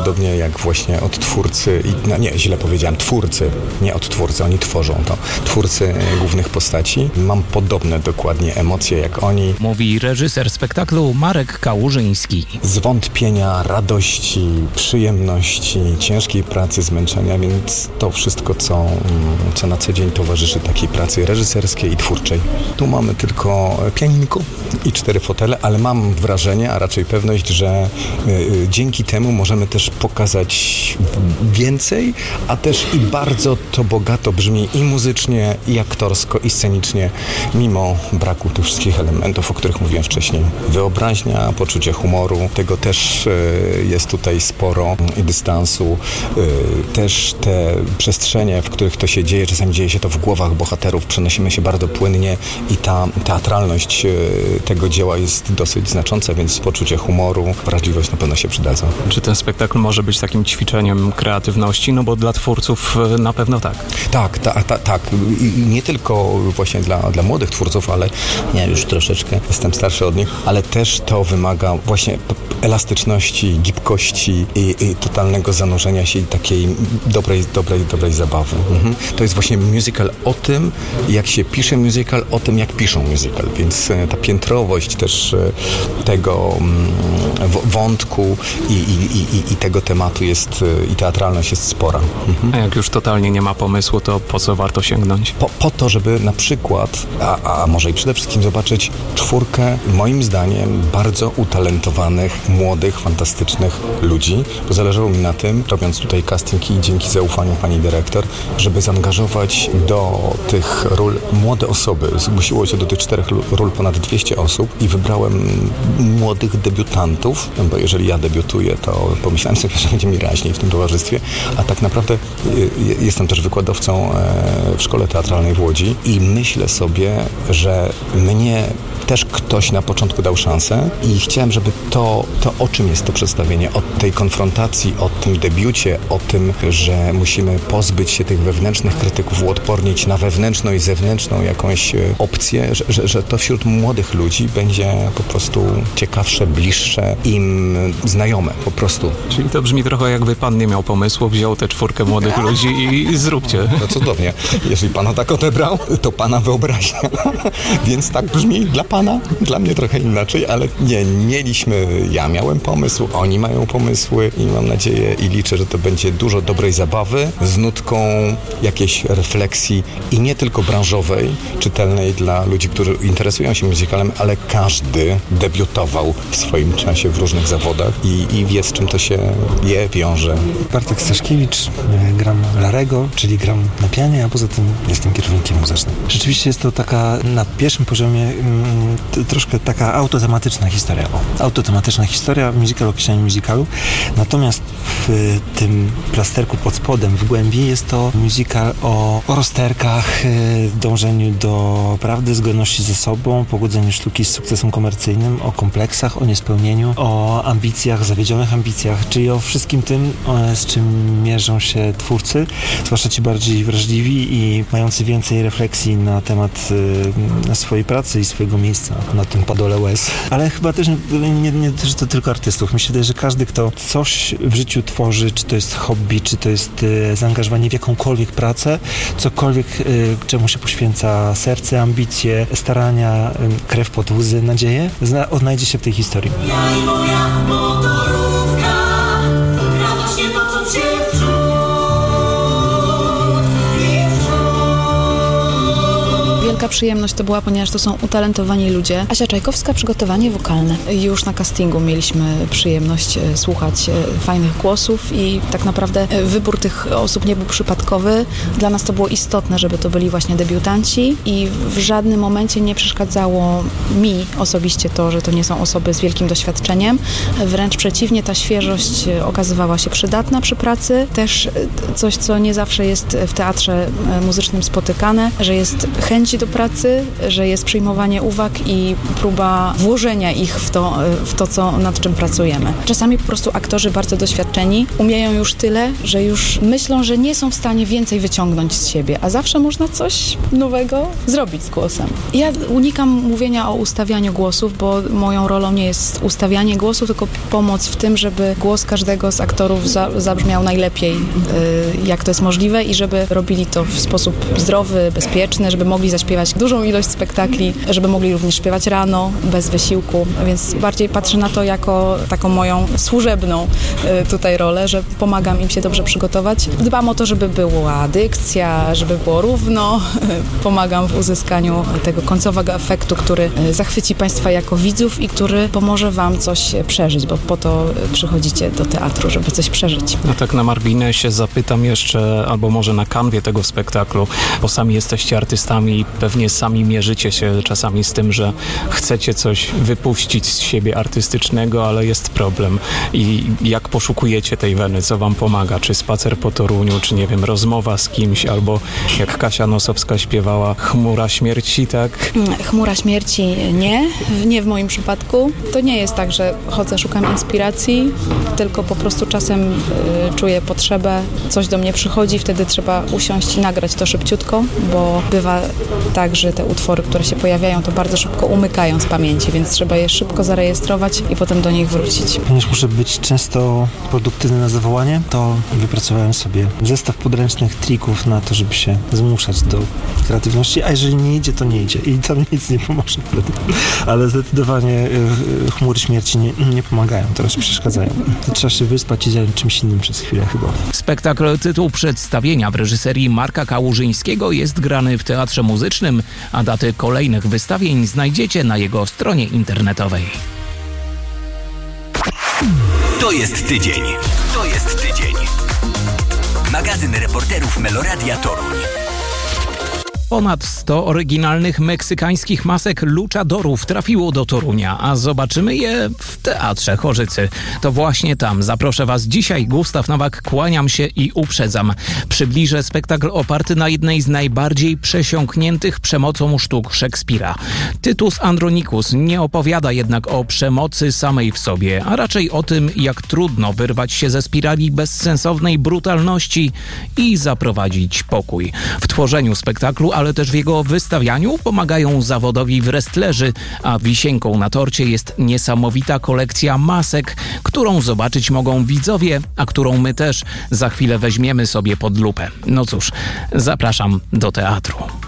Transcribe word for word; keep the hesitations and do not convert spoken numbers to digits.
podobnie jak właśnie odtwórcy, i, no nie, źle powiedziałem, twórcy, nie odtwórcy, oni tworzą to, twórcy głównych postaci. Mam podobne dokładnie emocje jak oni. Mówi reżyser spektaklu Marek Kałużyński. Zwątpienia, radości, przyjemności, ciężkiej pracy, zmęczenia, więc to wszystko, co, co na co dzień towarzyszy takiej pracy reżyserskiej i twórczej. Tu mamy tylko pianinko i cztery fotele, ale mam wrażenie, a raczej pewność, że y, dzięki temu możemy też pokazać więcej, a też i bardzo to bogato brzmi i muzycznie, i aktorsko, i scenicznie, mimo braku tych wszystkich elementów, o których mówiłem wcześniej. Wyobraźnia, poczucie humoru, tego też y, jest tutaj sporo i dystansu. Y, też te przestrzenie, w których to się dzieje, czasami dzieje się to w głowach bohaterów, przenosimy się bardzo płynnie i ta teatralność y, tego dzieła jest dosyć znacząca, więc poczucie humoru, wrażliwość na pewno się przydadzą. Czy ten spektakl może być takim ćwiczeniem kreatywności? No bo dla twórców na pewno tak. Tak, ta, ta, tak. I nie tylko właśnie dla, dla młodych twórców, ale ja już troszeczkę jestem starszy od nich, ale też to wymaga właśnie elastyczności, gibkości i, i totalnego zanurzenia się i takiej dobrej, dobrej, dobrej zabawy. Mhm. To jest właśnie musical o tym, jak się pisze musical, o tym, jak piszą musical, więc ta piętrowość też tego wątku i, i, i, i tego tematu jest, i teatralność jest spora. Mhm. A jak już totalnie nie ma pomysłu, to po co warto sięgnąć? Po, po to, żeby na przykład, a, a może i przede wszystkim zobaczyć czwórkę, moim zdaniem, bardzo utalentowanych, młodych, fantastycznych ludzi, bo zależało mi na tym, robiąc tutaj casting i dzięki zaufaniu pani dyrektor, żeby zaangażować do tych ról młode osoby. Zgłosiło się do tych czterech ról ponad dwieście osób i wybrałem młodych debiutantów, bo jeżeli ja debiutuję, to pomyślałem sobie, że będzie mi raźniej w tym towarzystwie, a tak naprawdę jestem też wykładowcą w szkole teatralnej w Łodzi i myślę sobie, że mnie też ktoś na początku dał szansę i chciałem, żeby to, to o czym jest to przedstawienie, o tej konfrontacji, o tym debiucie, o tym, że musimy pozbyć się tych wewnętrznych krytyków, uodpornić na wewnętrzną i zewnętrzną jakąś opcję, że, że, że to wśród młodych ludzi będzie po prostu ciekawsze, bliższe, im znajome po prostu. Czyli to brzmi trochę jakby pan nie miał pomysłu, wziął tę czwórkę młodych ludzi i zróbcie. No cudownie. Jeżeli pana tak odebrał, to pana wyobraźnia. Więc tak brzmi dla pana, dla mnie trochę inaczej, ale nie, mieliśmy, ja miałem pomysł, oni mają pomysły i mam nadzieję i liczę, że to będzie dużo dobrej zabawy z nutką jakiejś refleksji i nie tylko branżowej, czytelnej dla ludzi, którzy interesują się musicalem, ale każdy debiutował w swoim czasie w różnych zawodach i, i wie, z czym to się je, wiąże. Bartek Staszkiewicz, gram Larego, czyli gram na pianie, a poza tym jestem kierownikiem muzycznym. Rzeczywiście jest to taka na pierwszym poziomie mm, troszkę taka autotematyczna historia. O, autotematyczna historia, musical o pisaniu musicalu. Natomiast w tym plasterku pod spodem, w głębi jest to musical o, o rozterkach, dążeniu do prawdy, zgodności ze sobą, pogodzeniu sztuki z sukcesem komercyjnym, o kompleksach, o niespełnieniu, o ambicjach, zawiedzionych ambicjach, czyli o wszystkim tym, z czym mierzą się twórcy, zwłaszcza ci bardziej wrażliwi i mający więcej refleksji na temat na swojej pracy i swojego miejsca na tym padole łez. Ale chyba też nie, nie, nie dotyczy to tylko artystów. Myślę, że każdy, kto coś w życiu tworzy, czy to jest hobby, czy to jest e, zaangażowanie w jakąkolwiek pracę, cokolwiek, e, czemu się poświęca serce, ambicje, starania, e, krew pod łzy, nadzieję, zna, odnajdzie się w tej historii. Ja i moja motorówka, radośnie tocząc się w przód. Wielka przyjemność to była, ponieważ to są utalentowani ludzie. Asia Czajkowska, przygotowanie wokalne. Już na castingu mieliśmy przyjemność słuchać fajnych głosów i tak naprawdę wybór tych osób nie był przypadkowy. Dla nas to było istotne, żeby to byli właśnie debiutanci i w żadnym momencie nie przeszkadzało mi osobiście to, że to nie są osoby z wielkim doświadczeniem. Wręcz przeciwnie, ta świeżość okazywała się przydatna przy pracy. Też coś, co nie zawsze jest w teatrze muzycznym spotykane, że jest chęć do pracy, że jest przyjmowanie uwag i próba włożenia ich w to, w to co, nad czym pracujemy. Czasami po prostu aktorzy bardzo doświadczeni umieją już tyle, że już myślą, że nie są w stanie więcej wyciągnąć z siebie, a zawsze można coś nowego zrobić z głosem. Ja unikam mówienia o ustawianiu głosów, bo moją rolą nie jest ustawianie głosu, tylko pomoc w tym, żeby głos każdego z aktorów za, zabrzmiał najlepiej, yy, jak to jest możliwe i żeby robili to w sposób zdrowy, bezpieczny, żeby mogli zaśpiewać dużą ilość spektakli, żeby mogli również śpiewać rano, bez wysiłku, więc bardziej patrzę na to jako taką moją służebną yy, tutaj rolę, że pomagam im się dobrze przygotować. Dbam o to, żeby była dykcja, żeby było równo, yy, pomagam w uzyskaniu tego końcowego efektu, który yy, zachwyci Państwa jako widzów i który pomoże Wam coś przeżyć, bo po to przychodzicie do teatru, żeby coś przeżyć. A tak na marginesie zapytam jeszcze, albo może na kanwie tego spektaklu, bo sami jesteście artystami i pewnie sami mierzycie się czasami z tym, że chcecie coś wypuścić z siebie artystycznego, ale jest problem. I jak poszukujecie tej weny, co wam pomaga? Czy spacer po Toruniu, czy nie wiem, rozmowa z kimś, albo jak Kasia Nosowska śpiewała, chmura śmierci, tak? Chmura śmierci nie, nie w moim przypadku. To nie jest tak, że chodzę, szukam inspiracji, tylko po prostu czasem y, czuję potrzebę, coś do mnie przychodzi, wtedy trzeba usiąść i nagrać to szybciutko, bo bywa tak, że te utwory, które się pojawiają, to bardzo szybko umykają z pamięci, więc trzeba je szybko zarejestrować i potem do nich wrócić. Ponieważ muszę być często produktywny na zawołanie, to wypracowałem sobie zestaw podręcznych trików na to, żeby się zmuszać do kreatywności, a jeżeli nie idzie, to nie idzie i tam nic nie pomoże. Ale zdecydowanie y, chmury śmierci nie, nie pomagają, teraz przeszkadzają. To trzeba się wyspać i zająć czymś innym przez chwilę chyba. Spektakl tytuł przedstawienia w reżyserii Marka Kałużyńskiego jest grany w Teatrze Muzycznym, a daty kolejnych wystawień znajdziecie na jego stronie internetowej. To jest tydzień. To jest tydzień. Magazyn reporterów Meloradia Toruń. Ponad sto oryginalnych meksykańskich masek luchadorów trafiło do Torunia, a zobaczymy je w Teatrze Chorzycy. To właśnie tam zaproszę Was dzisiaj. Gustaw Nowak, kłaniam się i uprzedzam. Przybliżę spektakl oparty na jednej z najbardziej przesiąkniętych przemocą sztuk Szekspira. Tytus Andronicus nie opowiada jednak o przemocy samej w sobie, a raczej o tym, jak trudno wyrwać się ze spirali bezsensownej brutalności i zaprowadzić pokój. W tworzeniu spektaklu, ale też w jego wystawianiu pomagają zawodowi wrestlerzy, a wisienką na torcie jest niesamowita kolekcja masek, którą zobaczyć mogą widzowie, a którą my też za chwilę weźmiemy sobie pod lupę. No cóż, zapraszam do teatru.